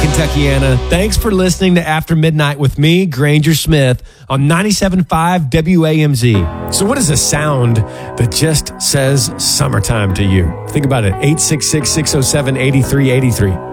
Kentuckiana. Thanks for listening to After Midnight with me, Granger Smith, on 97.5 WAMZ. So what is a sound that just says summertime to you? Think about it. 866-607-8383.